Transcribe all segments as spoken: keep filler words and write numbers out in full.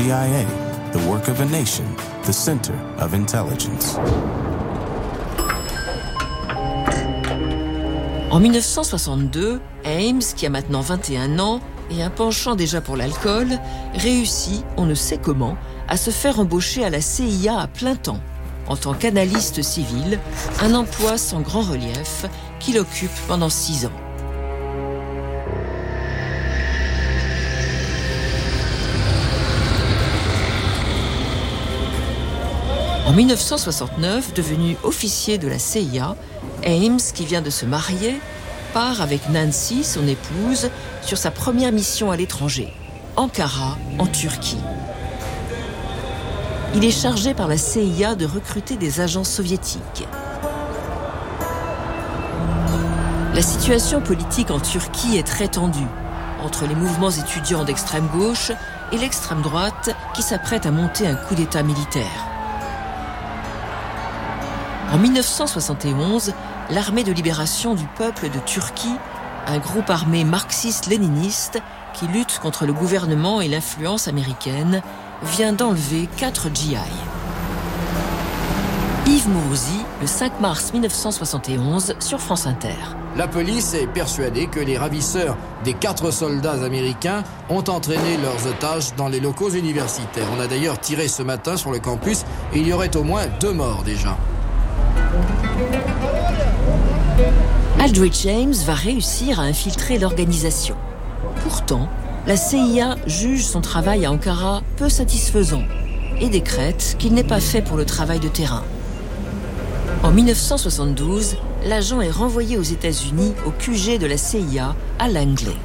C I A, the work of a nation, the center of intelligence. En dix-neuf cent soixante-deux, Ames, qui a maintenant vingt et un ans et un penchant déjà pour l'alcool, réussit, on ne sait comment, à se faire embaucher à la C I A à plein temps, en tant qu'analyste civil, un emploi sans grand relief qu'il occupe pendant six ans. En dix-neuf cent soixante-neuf, devenu officier de la C I A, Ames, qui vient de se marier, part avec Nancy, son épouse, sur sa première mission à l'étranger, Ankara, en Turquie. Il est chargé par la C I A de recruter des agents soviétiques. La situation politique en Turquie est très tendue, entre les mouvements étudiants d'extrême gauche et l'extrême droite qui s'apprête à monter un coup d'État militaire. En dix-neuf cent soixante et onze, l'Armée de libération du peuple de Turquie, un groupe armé marxiste-léniniste qui lutte contre le gouvernement et l'influence américaine, vient d'enlever quatre G I. Yves Mourouzi, le cinq mars dix-neuf cent soixante et onze, sur France Inter. La police est persuadée que les ravisseurs des quatre soldats américains ont entraîné leurs otages dans les locaux universitaires. On a d'ailleurs tiré ce matin sur le campus et il y aurait au moins deux morts déjà. Aldrich Ames va réussir à infiltrer l'organisation. Pourtant, la C I A juge son travail à Ankara peu satisfaisant et décrète qu'il n'est pas fait pour le travail de terrain. En dix-neuf cent soixante-douze, l'agent est renvoyé aux États-Unis au Q G de la C I A à Langley.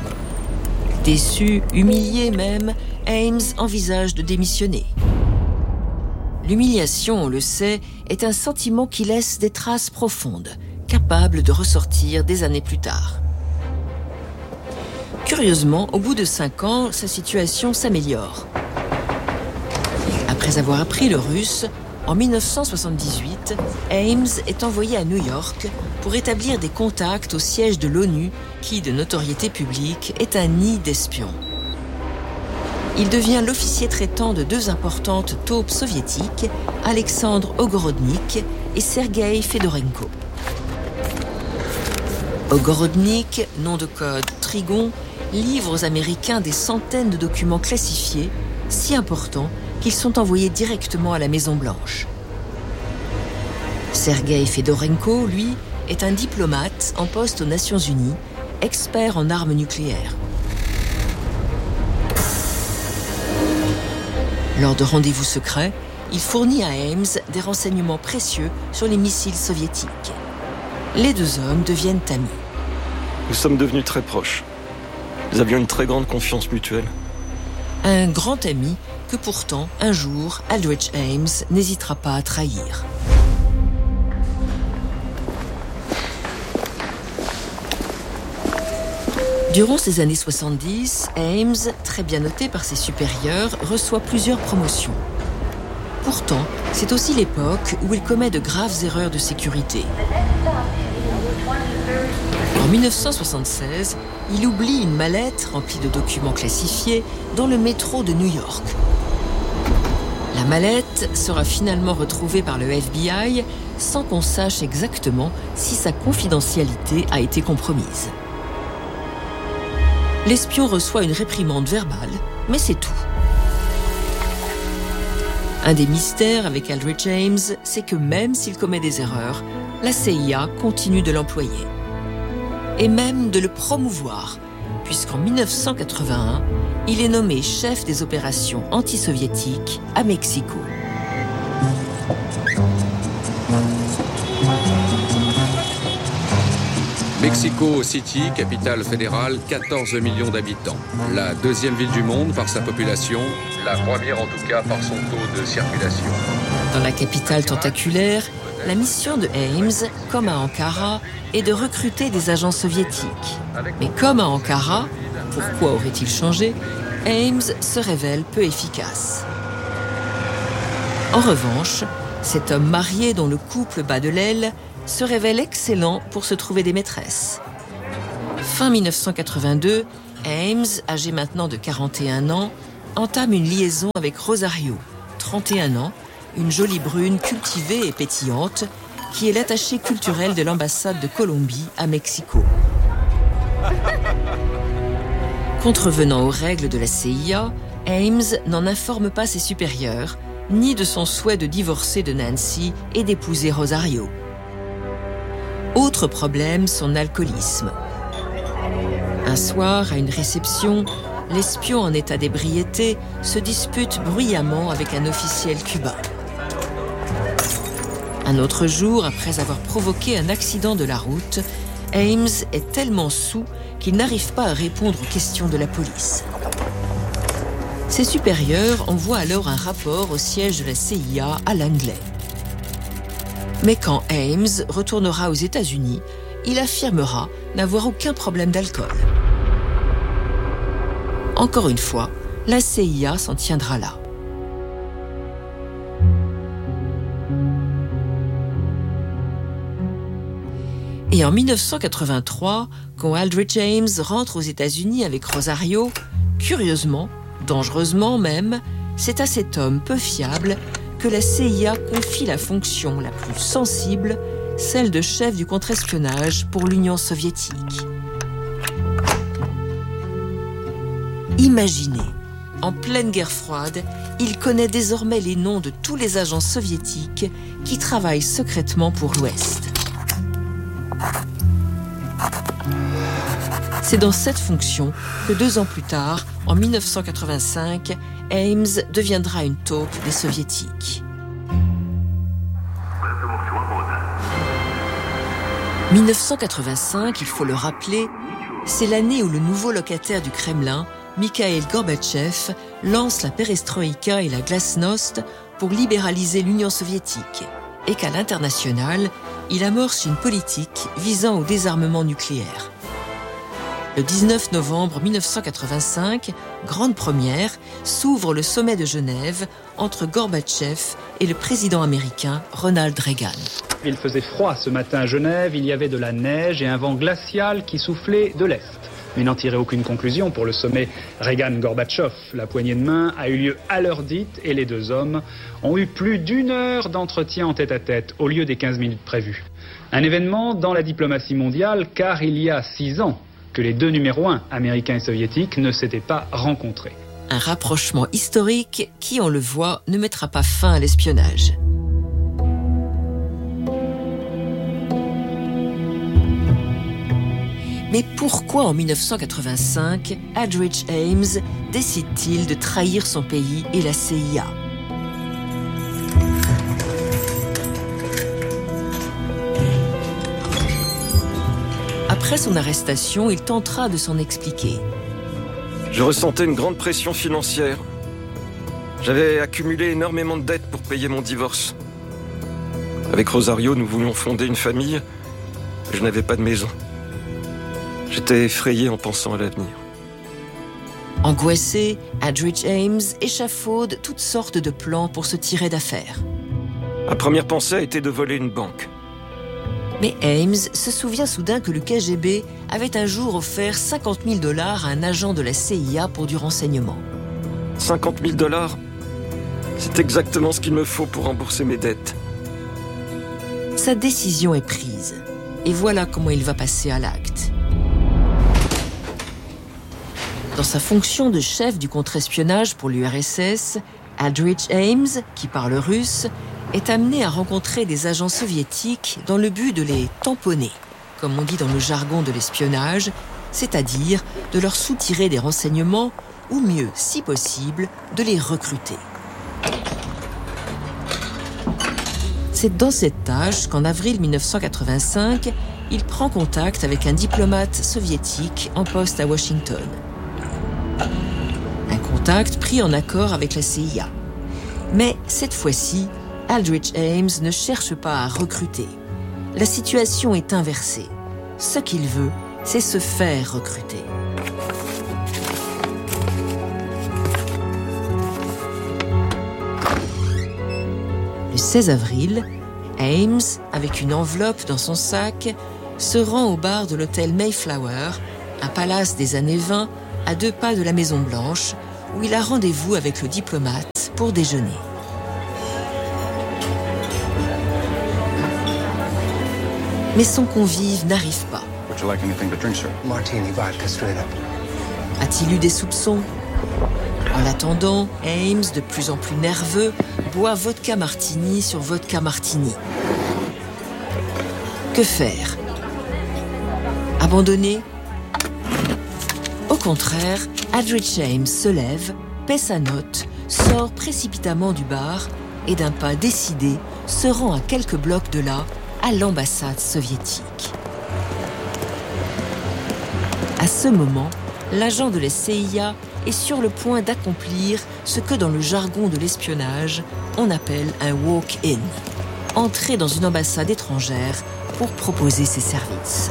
Déçu, humilié même, Ames envisage de démissionner. L'humiliation, on le sait, est un sentiment qui laisse des traces profondes, capable de ressortir des années plus tard. Curieusement, au bout de cinq ans, sa situation s'améliore. Après avoir appris le russe, en dix-neuf cent soixante-dix-huit, Ames est envoyé à New York pour établir des contacts au siège de l'ONU, qui, de notoriété publique, est un nid d'espions. Il devient l'officier traitant de deux importantes taupes soviétiques, Alexandre Ogorodnik et Sergueï Fedorenko. Ogorodnik, nom de code Trigon, livre aux Américains des centaines de documents classifiés, si importants qu'ils sont envoyés directement à la Maison-Blanche. Sergueï Fedorenko, lui, est un diplomate en poste aux Nations Unies, expert en armes nucléaires. Lors de rendez-vous secrets, il fournit à Ames des renseignements précieux sur les missiles soviétiques. Les deux hommes deviennent amis. Nous sommes devenus très proches. Nous avions une très grande confiance mutuelle. Un grand ami que pourtant, un jour, Aldrich Ames n'hésitera pas à trahir. Durant ces années soixante-dix, Ames, très bien noté par ses supérieurs, reçoit plusieurs promotions. Pourtant, c'est aussi l'époque où il commet de graves erreurs de sécurité. En dix-neuf cent soixante-seize, il oublie une mallette remplie de documents classifiés dans le métro de New York. La mallette sera finalement retrouvée par le F B I sans qu'on sache exactement si sa confidentialité a été compromise. L'espion reçoit une réprimande verbale, mais c'est tout. Un des mystères avec Aldrich Ames, c'est que même s'il commet des erreurs, la C I A continue de l'employer. Et même de le promouvoir, puisqu'en dix-neuf cent quatre-vingt-un, il est nommé chef des opérations anti-soviétiques à Mexico. Mexico City, capitale fédérale, quatorze millions d'habitants. La deuxième ville du monde par sa population, la première en tout cas par son taux de circulation. Dans la capitale tentaculaire, la mission de Ames, comme à Ankara, est de recruter des agents soviétiques. Mais comme à Ankara, pourquoi aurait-il changé? Ames se révèle peu efficace. En revanche, cet homme marié dont le couple bat de l'aile se révèle excellent pour se trouver des maîtresses. Fin dix-neuf cent quatre-vingt-deux, Ames, âgé maintenant de quarante et un ans, entame une liaison avec Rosario, trente et un ans, une jolie brune cultivée et pétillante, qui est l'attachée culturelle de l'ambassade de Colombie à Mexico. Contrevenant aux règles de la C I A, Ames n'en informe pas ses supérieurs, ni de son souhait de divorcer de Nancy et d'épouser Rosario. Autre problème, son alcoolisme. Un soir, à une réception, l'espion en état d'ébriété se dispute bruyamment avec un officiel cubain. Un autre jour, après avoir provoqué un accident de la route, Ames est tellement saoul qu'il n'arrive pas à répondre aux questions de la police. Ses supérieurs envoient alors un rapport au siège de la C I A à Langley. Mais quand Ames retournera aux États-Unis, il affirmera n'avoir aucun problème d'alcool. Encore une fois, la C I A s'en tiendra là. Et en mille neuf cent quatre-vingt-trois, quand Aldrich Ames rentre aux États-Unis avec Rosario, curieusement, dangereusement même, c'est à cet homme peu fiable que la C I A confie la fonction la plus sensible, celle de chef du contre-espionnage pour l'Union soviétique. Imaginez, en pleine guerre froide, il connaît désormais les noms de tous les agents soviétiques qui travaillent secrètement pour l'Ouest. C'est dans cette fonction que deux ans plus tard, en mille neuf cent quatre-vingt-cinq, Ames deviendra une taupe des Soviétiques. mille neuf cent quatre-vingt-cinq, il faut le rappeler, c'est l'année où le nouveau locataire du Kremlin, Mikhaïl Gorbatchev, lance la perestroïka et la glasnost pour libéraliser l'Union soviétique, et qu'à l'international, il amorce une politique visant au désarmement nucléaire. Le dix-neuf novembre mille neuf cent quatre-vingt-cinq, grande première, s'ouvre le sommet de Genève entre Gorbatchev et le président américain Ronald Reagan. Il faisait froid ce matin à Genève, il y avait de la neige et un vent glacial qui soufflait de l'Est. Mais n'en tirez aucune conclusion pour le sommet Reagan-Gorbatchev. La poignée de main a eu lieu à l'heure dite et les deux hommes ont eu plus d'une heure d'entretien en tête-à-tête au lieu des quinze minutes prévues. Un événement dans la diplomatie mondiale car il y a six ans que les deux numéros un, américains et soviétiques, ne s'étaient pas rencontrés. Un rapprochement historique qui, on le voit, ne mettra pas fin à l'espionnage. Mais pourquoi en mille neuf cent quatre-vingt-cinq, Aldrich Ames décide-t-il de trahir son pays et la C I A ? Après son arrestation, il tentera de s'en expliquer. Je ressentais une grande pression financière. J'avais accumulé énormément de dettes pour payer mon divorce. Avec Rosario, nous voulions fonder une famille. Je n'avais pas de maison. J'étais effrayé en pensant à l'avenir. Angoissé, Aldrich Ames échafaude toutes sortes de plans pour se tirer d'affaire. Ma première pensée a été de voler une banque. Mais Ames se souvient soudain que le K G B avait un jour offert cinquante mille dollars à un agent de la C I A pour du renseignement. cinquante mille dollars, c'est exactement ce qu'il me faut pour rembourser mes dettes. Sa décision est prise. Et voilà comment il va passer à l'acte. Dans sa fonction de chef du contre-espionnage pour l'U R S S, Aldrich Ames, qui parle russe, est amené à rencontrer des agents soviétiques dans le but de les tamponner, comme on dit dans le jargon de l'espionnage, c'est-à-dire de leur soutirer des renseignements ou mieux, si possible, de les recruter. C'est dans cette tâche qu'en avril mille neuf cent quatre-vingt-cinq, il prend contact avec un diplomate soviétique en poste à Washington. Un contact pris en accord avec la C I A. Mais cette fois-ci, Aldrich Ames ne cherche pas à recruter. La situation est inversée. Ce qu'il veut, c'est se faire recruter. Le seize avril, Ames, avec une enveloppe dans son sac, se rend au bar de l'hôtel Mayflower, un palace des années vingt, à deux pas de la Maison Blanche, où il a rendez-vous avec le diplomate pour déjeuner. Mais son convive n'arrive pas. A-t-il eu des soupçons ? En l'attendant, Ames, de plus en plus nerveux, boit vodka martini sur vodka martini. Que faire ? Abandonner ? Au contraire, Aldrich Ames se lève, paie sa note, sort précipitamment du bar et d'un pas décidé se rend à quelques blocs de là, à l'ambassade soviétique. À ce moment, l'agent de la C I A est sur le point d'accomplir ce que dans le jargon de l'espionnage, on appelle un walk-in, entrer dans une ambassade étrangère pour proposer ses services.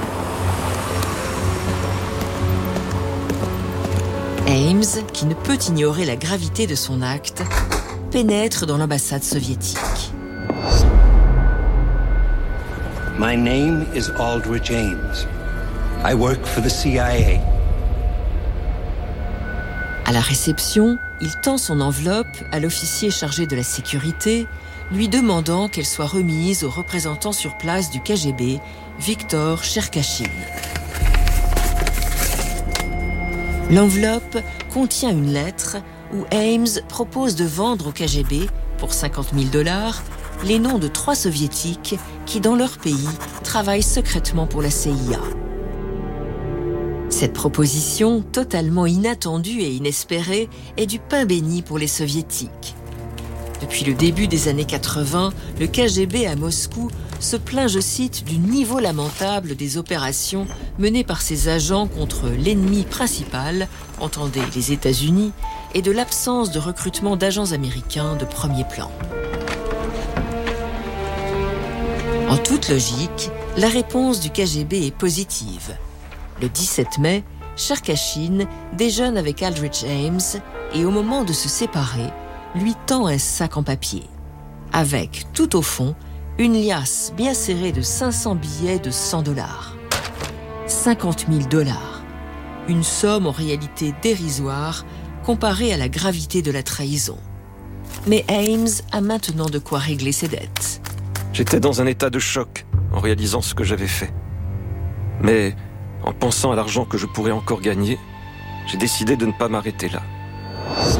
Ames, qui ne peut ignorer la gravité de son acte, pénètre dans l'ambassade soviétique. My name is Aldrich Ames. I work for the C I A. À la réception, il tend son enveloppe à l'officier chargé de la sécurité, lui demandant qu'elle soit remise au représentant sur place du K G B, Viktor Cherkashin. L'enveloppe contient une lettre où Ames propose de vendre au K G B, pour cinquante mille dollars, les noms de trois soviétiques qui, dans leur pays, travaillent secrètement pour la C I A. Cette proposition, totalement inattendue et inespérée, est du pain béni pour les soviétiques. Depuis le début des années quatre-vingts, le K G B à Moscou se plaint, je cite, du niveau lamentable des opérations menées par ses agents contre l'ennemi principal, entendez les États-Unis, et de l'absence de recrutement d'agents américains de premier plan. En toute logique, la réponse du K G B est positive. Le dix-sept mai, Cherkashin déjeune avec Aldrich Ames et au moment de se séparer, lui tend un sac en papier. Avec, tout au fond, une liasse bien serrée de cinq cents billets de cent dollars. cinquante mille dollars. Une somme en réalité dérisoire comparée à la gravité de la trahison. Mais Ames a maintenant de quoi régler ses dettes. J'étais dans un état de choc en réalisant ce que j'avais fait. Mais en pensant à l'argent que je pourrais encore gagner, j'ai décidé de ne pas m'arrêter là.